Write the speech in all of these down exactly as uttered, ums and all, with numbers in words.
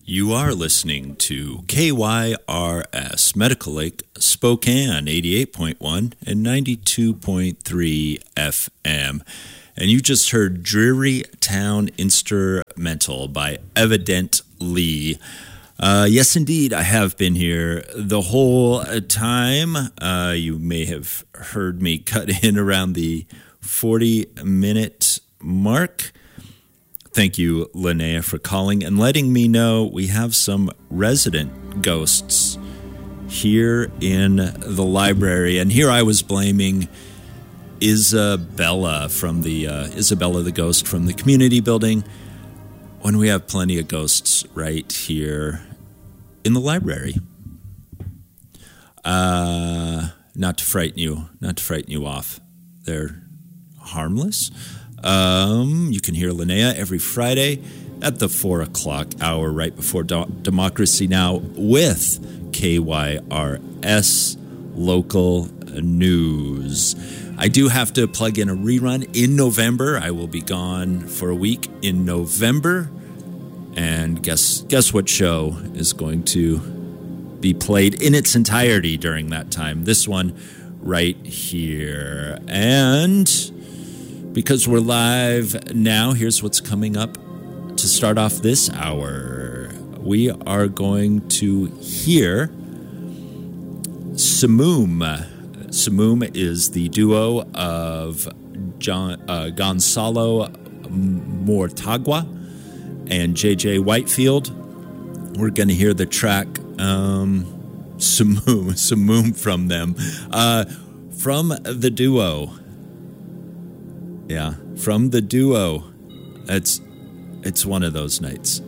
You are listening to K Y R S Medical Lake Spokane eighty-eight point one and ninety-two point three F M. And you just heard Dreary Town Instrumental by Evidently. Uh, yes, indeed, I have been here the whole time. Uh, you may have heard me cut in around the forty-minute mark. Thank you, Linnea, for calling and letting me know we have some resident ghosts here in the library. And here I was blaming Isabella from the uh, Isabella the ghost from the community building when we have plenty of ghosts right here in the library. Uh, not to frighten you, not to frighten you off. They're harmless. Um, you can hear Linnea every Friday at the four o'clock hour right before Do- Democracy Now! With K Y R S Local News. I do have to plug in a rerun in November. I will be gone for a week in November. And guess guess what show is going to be played in its entirety during that time? This one right here. And because we're live now, here's what's coming up to start off this hour. We are going to hear Samoom. Samoom is the duo of John, uh, Gonzalo Mortagua and J J Whitefield. We're going to hear the track um, Samoom, Samoom from them. Uh, from the duo. Yeah, from the duo. It's it's one of those nights.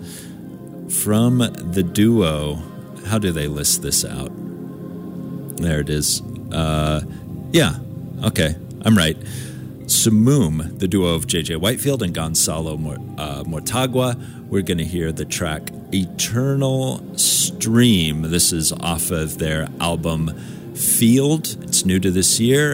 From the duo. How do they list this out? There it is. Uh, yeah, okay, I'm right. Samoom, the duo of J J Whitefield and Gonzalo uh, Mortagua. We're going to hear the track Eternal Stream. This is off of their album Field. It's new to this year,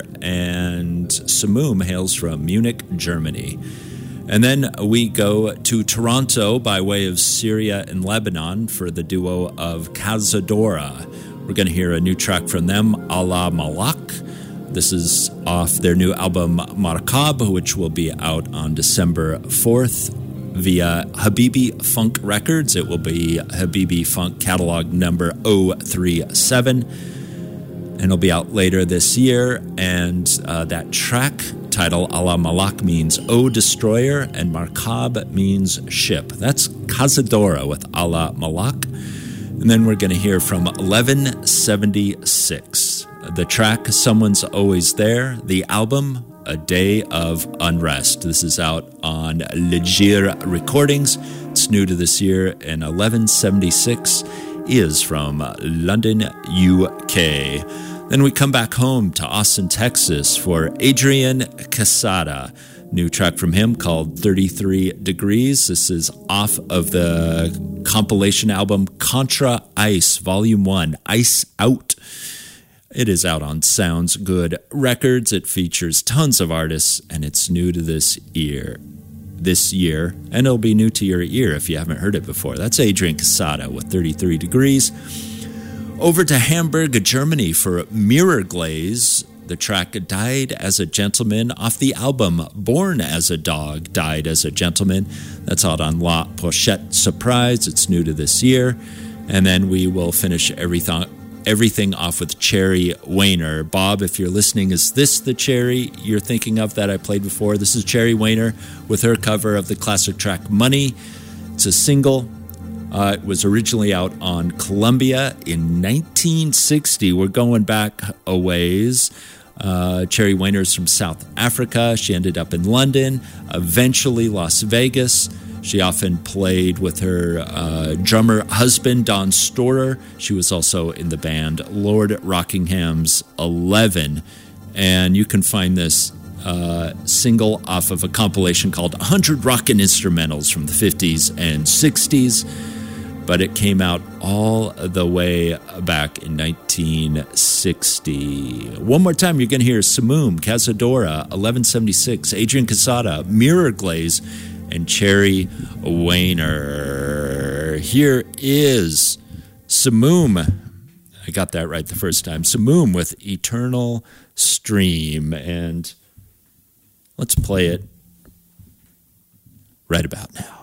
and Samoom hails from Munich, Germany. And then we go to Toronto by way of Syria and Lebanon for the duo of Cazadora. We're going to hear a new track from them, Allah Malak. This is off their new album Markab, which will be out on December fourth via Habibi Funk Records. It will be Habibi Funk catalog number oh three seven. And it'll be out later this year. And uh, that track title, Allah Malak, means O Destroyer, and Markab means ship. That's Cazadora with Allah Malak. And then we're going to hear from eleven seventy-six. The track, Someone's Always There. The album, A Day of Unrest. This is out on Legere Recordings. It's new to this year. And eleven seventy-six is from London, U K. Then we come back home to Austin, Texas for Adrian Casada. New track from him called thirty-three Degrees. This is off of the compilation album Contra Ice, Volume one, Ice Out. It is out on Sounds Good Records. It features tons of artists, and it's new to this year. This year, and it'll be new to your ear if you haven't heard it before. That's Adrian Casada with thirty-three Degrees. Over to Hamburg, Germany for Mirror Glaze. The track Died as a Gentleman off the album Born as a Dog, Died as a Gentleman. That's out on La Pochette Surprise. It's new to this year. And then we will finish everything everything off with Cherry Wayner. Bob, if you're listening, is this the Cherry you're thinking of that I played before? This is Cherry Wayner with her cover of the classic track Money. It's a single. Uh, it was originally out on Columbia in nineteen sixty. We're going back a ways. Uh, Cherry Wayner is from South Africa. She ended up in London, eventually Las Vegas. She often played with her uh, drummer husband, Don Storer. She was also in the band Lord Rockingham's Eleven. And you can find this uh, single off of a compilation called one hundred Rockin' Instrumentals from the fifties and sixties. But it came out all the way back in nineteen sixty. One more time, you're going to hear Samoom, Cazadora, eleven seventy-six, Adrian Casada, Mirror Glaze, and Cherry Wayner. there. Here is Samoom. I got that right the first time. Samoom with Eternal Stream. And let's play it right about now.